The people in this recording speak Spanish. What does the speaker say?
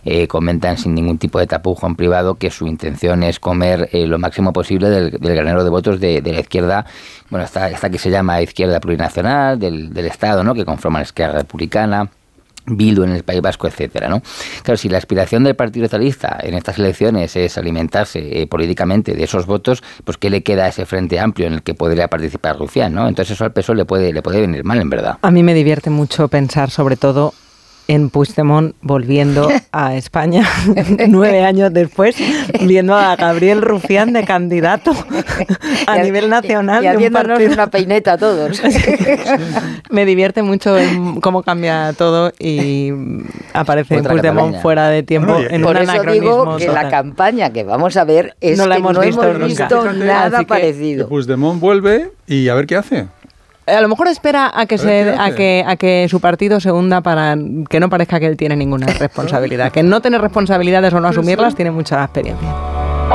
comentan sin ningún tipo de tapujo en privado que su intención es comer lo máximo posible del granero de votos de la izquierda, bueno, esta que se llama izquierda plurinacional, del Estado, ¿no?, que conforman Esquerra Republicana, Bildu en el País Vasco, etcétera, ¿no? Claro, si la aspiración del Partido Socialista en estas elecciones es alimentarse políticamente de esos votos, pues ¿qué le queda a ese Frente Amplio en el que podría participar Rufián, ¿no? Entonces eso al PSOE le puede venir mal, en verdad. A mí me divierte mucho pensar, sobre todo, en Puigdemont volviendo a España 9 años después, viendo a Gabriel Rufián de candidato a nivel nacional. Y haciéndonos una peineta a todos. Me divierte mucho cómo cambia todo y aparece Puigdemont fuera de tiempo en un anacronismo. Por eso digo que total. la campaña que vamos a ver es no que hemos no hemos nunca. visto nada parecido. Puigdemont vuelve y a ver qué hace. A lo mejor espera a que su partido se hunda para que no parezca que él tiene ninguna responsabilidad. Que no tener responsabilidades o no asumirlas tiene mucha experiencia.